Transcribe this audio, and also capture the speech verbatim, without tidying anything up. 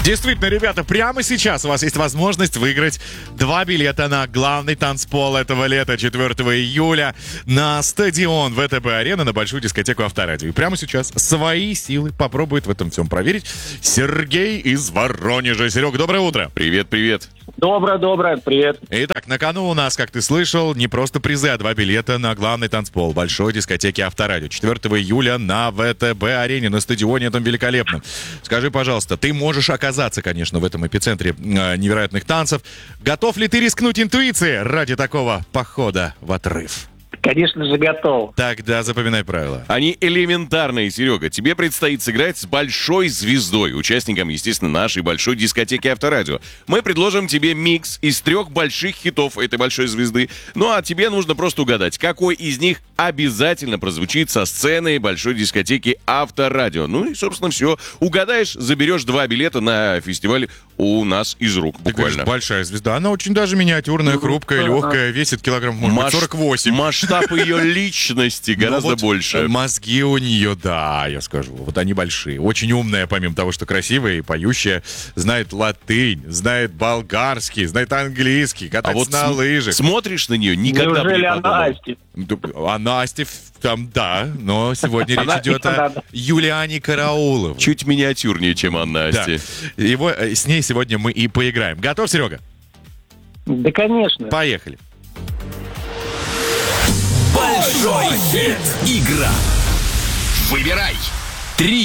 Действительно, ребята, прямо сейчас у вас есть возможность выиграть два билета на главный танцпол этого лета, четвёртого июля, на стадион ВТБ-арена, на большую дискотеку Авторадио. И прямо сейчас свои силы попробует в этом всем проверить Сергей из Воронежа. Серега, доброе утро. Привет, привет. Доброе-доброе, привет. Итак, на кону у нас, как ты слышал, не просто призы, а два билета на главный танцпол большой дискотеки Авторадио. четвёртого июля на ВТБ-арене, на стадионе этом великолепном. Скажи, пожалуйста, ты можешь оказаться, конечно, в этом эпицентре э, невероятных танцев. Готов ли ты рискнуть интуицией ради такого похода в отрыв? Конечно же, готов. Тогда запоминай правила. Они элементарные, Серега. Тебе предстоит сыграть с большой звездой, участником, естественно, нашей большой дискотеки Авторадио. Мы предложим тебе микс из трех больших хитов этой большой звезды. Ну а тебе нужно просто угадать, какой из них обязательно прозвучит со сцены большой дискотеки Авторадио. Ну и, собственно, все. Угадаешь, заберешь два билета на фестиваль у нас из рук, Ты буквально. говоришь, большая звезда. Она очень даже миниатюрная, хрупкая, легкая, весит килограмм, может быть, Маш- сорок восемь. Масштаб ее личности гораздо Ну вот больше. Мозги у нее, да, я скажу. Вот они большие. Очень умная, помимо того, что красивая и поющая. Знает латынь, знает болгарский, знает английский, А катается вот на см- лыжах. смотришь на нее, никогда бы Неужели не она подумал. Асти? А Настя в- там, да, но сегодня речь Она- идет о надо. Юлиане Карауловой. Чуть миниатюрнее, чем Анна Да. Асти. Его, э, с ней сегодня мы и поиграем. Готов, Серега? Да, конечно. Поехали. Большой хит. Игра. Выбирай. Три